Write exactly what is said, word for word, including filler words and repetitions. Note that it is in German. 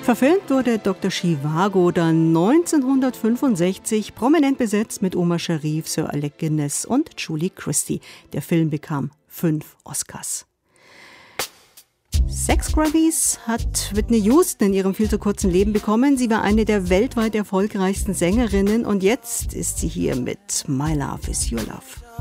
Verfilmt wurde Doktor Zhivago dann neunzehnhundertfünfundsechzig, prominent besetzt mit Omar Sharif, Sir Alec Guinness und Julie Christie. Der Film bekam fünf Oscars. Sechs Grammys hat Whitney Houston in ihrem viel zu kurzen Leben bekommen. Sie war eine der weltweit erfolgreichsten Sängerinnen und jetzt ist sie hier mit My Love is Your Love.